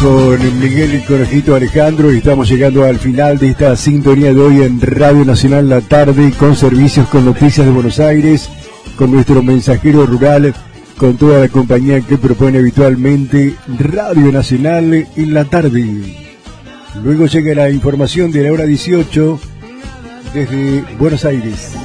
con Miguel y Conejito Alejandro y estamos llegando al final de esta sintonía de hoy en Radio Nacional La Tarde, con servicios, con noticias de Buenos Aires, con nuestro mensajero rural, con toda la compañía que propone habitualmente Radio Nacional en la tarde. Luego llega la información de la hora 18 desde Buenos Aires.